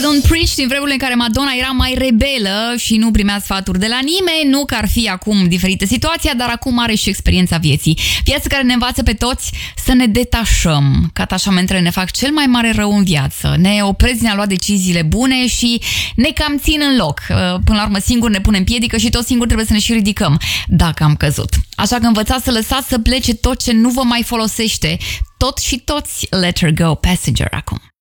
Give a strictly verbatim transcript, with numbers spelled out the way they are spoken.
Don't Preach, din vremurile în care Madonna era mai rebelă și nu primea sfaturi de la nimeni, nu că ar fi acum diferită situația, dar acum are și experiența vieții. Viața care ne învață pe toți să ne detașăm, că atașamentele ne fac cel mai mare rău în viață, ne opresc din a lua deciziile bune și ne cam țin în loc. Până la urmă, singur ne punem piedică și tot singur trebuie să ne și ridicăm dacă am căzut. Așa că învățați să lăsați să plece tot ce nu vă mai folosește. Tot și toți Let Her Go, Passenger acum.